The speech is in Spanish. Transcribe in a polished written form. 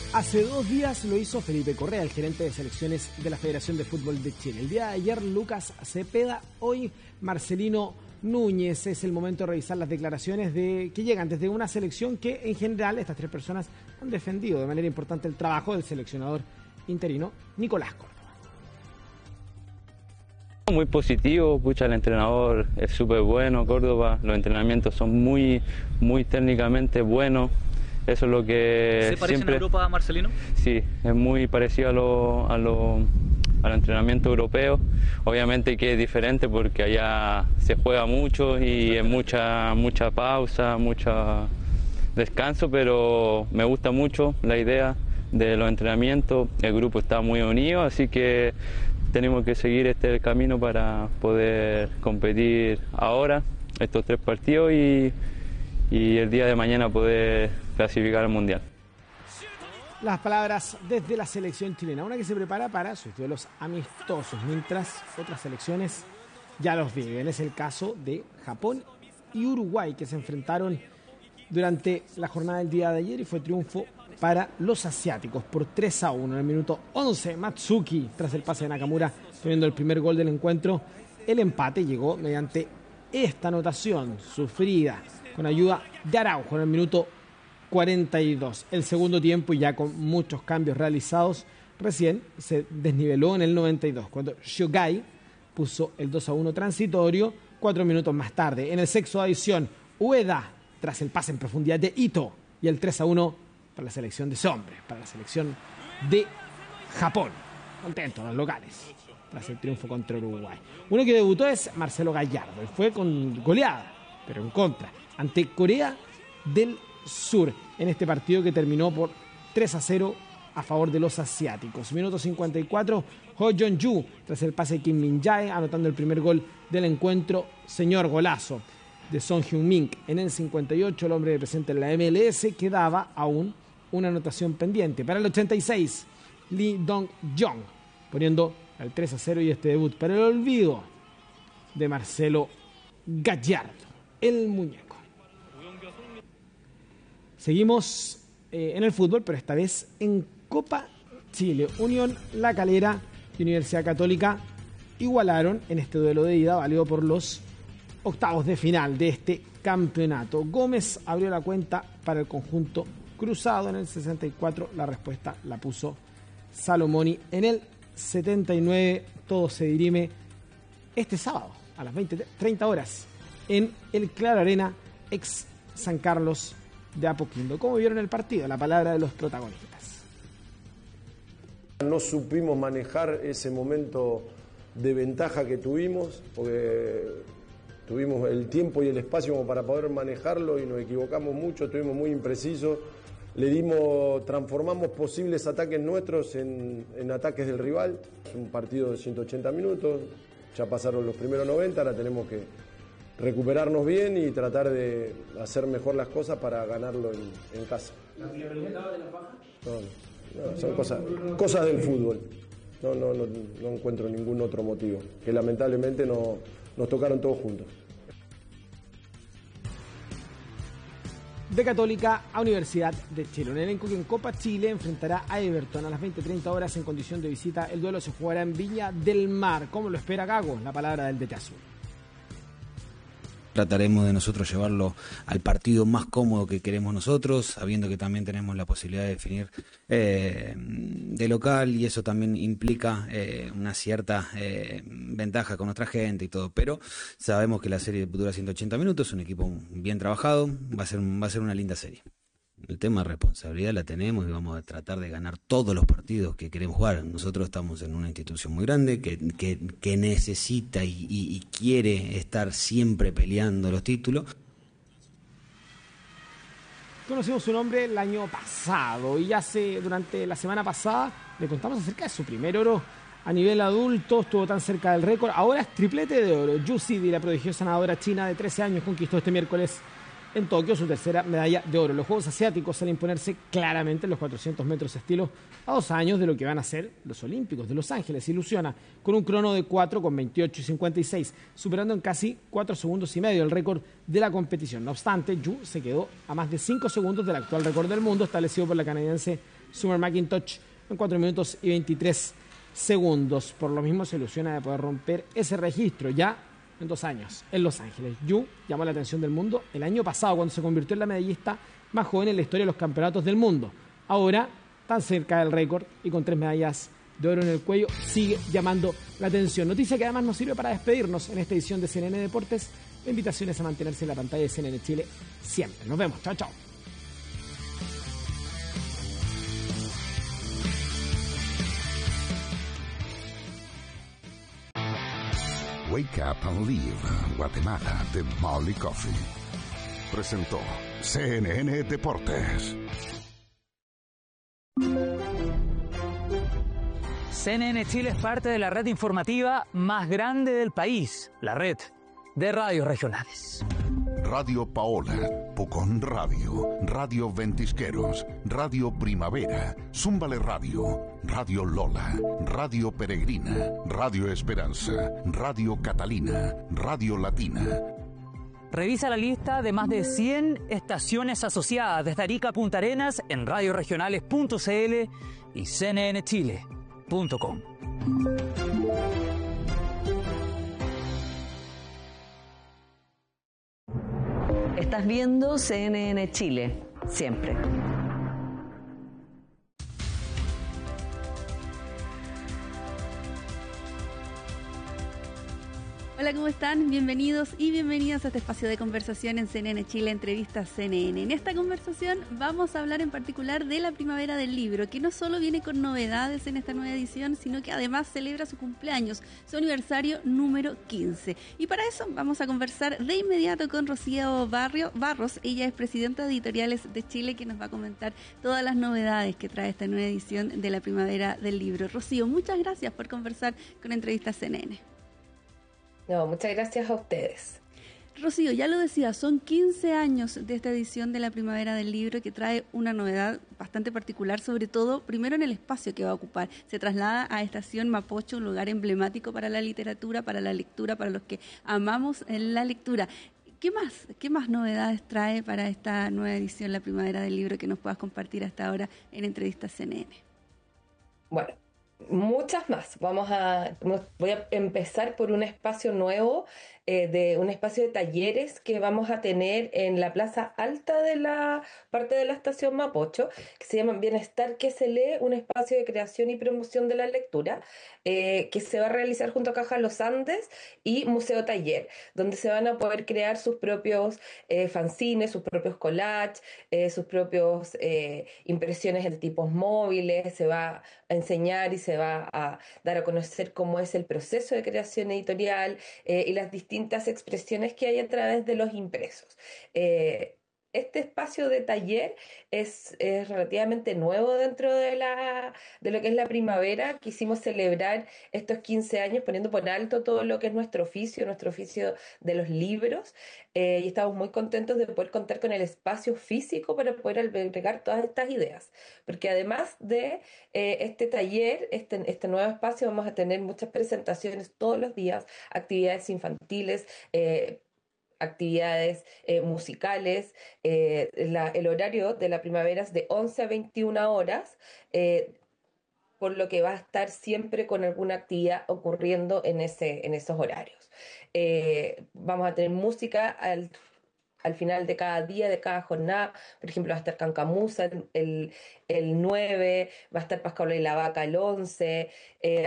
Hace 2 días lo hizo Felipe Correa, el gerente de selecciones de la Federación de Fútbol de Chile. El día de ayer Lucas Cepeda, hoy Marcelino Núñez. Es el momento de revisar las declaraciones que llegan desde una selección que en general estas 3 personas han defendido de manera importante el trabajo del seleccionador interino Nicolás Córdoba. Muy positivo, el entrenador es súper bueno, Córdoba, los entrenamientos son muy técnicamente buenos. Eso es lo que ¿Se parece siempre... en Europa, Marcelino? Sí, es muy parecido al entrenamiento europeo. Obviamente que es diferente porque allá se juega mucho y es mucha pausa, mucho descanso, pero me gusta mucho la idea de los entrenamientos. El grupo está muy unido, así que tenemos que seguir este camino para poder competir ahora, estos 3 partidos y el día de mañana poder clasificar al Mundial. Las palabras desde la selección chilena, una que se prepara para sus duelos amistosos, mientras otras selecciones ya los viven. Es el caso de Japón y Uruguay, que se enfrentaron durante la jornada del día de ayer y fue triunfo para los asiáticos por 3-1 en el minuto 11. Matsuki, tras el pase de Nakamura, teniendo el primer gol del encuentro. El empate llegó mediante esta anotación sufrida con ayuda de Araujo en el minuto 42. El segundo tiempo, y ya con muchos cambios realizados, recién se desniveló en el 92, cuando Shogai puso el 2-1 transitorio. 4 minutos más tarde, en el sexto adición, Ueda, tras el pase en profundidad de Ito, y el 3-1 para la selección de Sombre, para la selección de Japón. Contentos los locales tras el triunfo contra Uruguay. Uno que debutó es Marcelo Gallardo, y fue con goleada, pero en contra, ante Corea del Sur, en este partido que terminó por 3-0 a favor de los asiáticos. Minuto 54, Ho Jong-ju, tras el pase de Kim Min-jae, anotando el primer gol del encuentro. Señor golazo de Son Heung-min en el 58, el hombre presente en la MLS, quedaba aún una anotación pendiente. Para el 86, Lee Dong-jong, poniendo el 3-0 y este debut para el olvido de Marcelo Gallardo, el muñeco. Seguimos en el fútbol, pero esta vez en Copa Chile. Unión La Calera y Universidad Católica igualaron en este duelo de ida, válido por los octavos de final de este campeonato. Gómez abrió la cuenta para el conjunto cruzado en el 64. La respuesta la puso Salomoni en el 79. Todo se dirime este sábado a las 20:30 horas en el Claro Arena, ex San Carlos de Apoquindo. ¿Cómo vieron el partido? La palabra de los protagonistas. No supimos manejar ese momento de ventaja que tuvimos, porque tuvimos el tiempo y el espacio como para poder manejarlo y nos equivocamos mucho, estuvimos muy imprecisos, transformamos posibles ataques nuestros en ataques del rival. Es un partido de 180 minutos, ya pasaron los primeros 90, ahora tenemos que recuperarnos bien y tratar de hacer mejor las cosas para ganarlo en casa. ¿La prioridad de la baja? No, son cosas del fútbol. No encuentro ningún otro motivo, que lamentablemente nos tocaron todos juntos. De Católica a Universidad de Chile. Un elenco que en Copa Chile enfrentará a Everton a las 20:30 horas en condición de visita. El duelo se jugará en Viña del Mar. ¿Cómo lo espera Gago? La palabra del DT Azul. Trataremos de nosotros llevarlo al partido más cómodo que queremos nosotros, sabiendo que también tenemos la posibilidad de definir de local, y eso también implica una cierta ventaja con nuestra gente y todo, pero sabemos que la serie dura 180 minutos, un equipo bien trabajado, va a ser una linda serie. El tema de responsabilidad la tenemos y vamos a tratar de ganar todos los partidos que queremos jugar. Nosotros estamos en una institución muy grande que necesita y quiere estar siempre peleando los títulos. Conocimos su nombre el año pasado y durante la semana pasada le contamos acerca de su primer oro a nivel adulto. Estuvo tan cerca del récord. Ahora es triplete de oro. Yu Zidi, la prodigiosa nadadora china de 13 años, conquistó este miércoles en Tokio su tercera medalla de oro. Los Juegos Asiáticos salen a imponerse claramente en los 400 metros estilo a 2 años de lo que van a ser los Olímpicos de Los Ángeles. Ilusiona con un crono de 4 con 28 y 56, superando en casi 4 segundos y medio el récord de la competición. No obstante, Yu se quedó a más de 5 segundos del actual récord del mundo establecido por la canadiense Summer McIntosh en 4 minutos y 23 segundos. Por lo mismo se ilusiona de poder romper ese registro ya en 2 años en Los Ángeles. Yu llamó la atención del mundo el año pasado cuando se convirtió en la medallista más joven en la historia de los campeonatos del mundo. Ahora, tan cerca del récord y con 3 medallas de oro en el cuello, sigue llamando la atención. Noticia que además nos sirve para despedirnos en esta edición de CNN Deportes. La invitación es a mantenerse en la pantalla de CNN Chile siempre. Nos vemos. Chao, chao. Wake Up and Live, Guatemala, de Molly Coffee. Presentó CNN Deportes. CNN Chile es parte de la red informativa más grande del país, la red de radios regionales. Radio Paola, Pucón Radio, Radio Ventisqueros, Radio Primavera, Zúmbale Radio, Radio Lola, Radio Peregrina, Radio Esperanza, Radio Catalina, Radio Latina. Revisa la lista de más de 100 estaciones asociadas desde Arica a Punta Arenas en radioregionales.cl y cnnchile.com. Estás viendo CNN Chile, siempre. Hola, ¿cómo están? Bienvenidos y bienvenidas a este espacio de conversación en CNN Chile, Entrevistas CNN. En esta conversación vamos a hablar en particular de la Primavera del Libro, que no solo viene con novedades en esta nueva edición, sino que además celebra su cumpleaños, su aniversario número 15. Y para eso vamos a conversar de inmediato con Rocío Barros. Ella es presidenta de Editoriales de Chile, que nos va a comentar todas las novedades que trae esta nueva edición de la Primavera del Libro. Rocío, muchas gracias por conversar con Entrevistas CNN. No, muchas gracias a ustedes. Rocío, ya lo decía, son 15 años de esta edición de la Primavera del Libro, que trae una novedad bastante particular, sobre todo, primero en el espacio que va a ocupar. Se traslada a Estación Mapocho, un lugar emblemático para la literatura, para la lectura, para los que amamos la lectura. ¿Qué más novedades trae para esta nueva edición, la Primavera del Libro, que nos puedas compartir hasta ahora en Entrevistas CNN? Bueno, muchas más. Voy a empezar por un espacio nuevo, un espacio de talleres que vamos a tener en la plaza alta de la parte de la estación Mapocho, que se llama Bienestar que se lee, un espacio de creación y promoción de la lectura, que se va a realizar junto a Caja Los Andes y Museo Taller, donde se van a poder crear sus propios fanzines, sus propios collages, sus propios impresiones en tipos móviles. Se va a enseñar y se va a dar a conocer cómo es el proceso de creación editorial y las distintas expresiones que hay a través de los impresos. Este espacio de taller es relativamente nuevo dentro de lo que es la primavera. Quisimos celebrar estos 15 años poniendo por alto todo lo que es nuestro oficio de los libros, y estamos muy contentos de poder contar con el espacio físico para poder albergar todas estas ideas, porque además de este taller, este nuevo espacio, vamos a tener muchas presentaciones todos los días, actividades infantiles, actividades musicales. El horario de la primavera es de 11 a 21 horas, por lo que va a estar siempre con alguna actividad ocurriendo en esos horarios. Vamos a tener música al final de cada día, de cada jornada. Por ejemplo, va a estar Cancamusa el 9, va a estar Pascual y la Vaca el 11,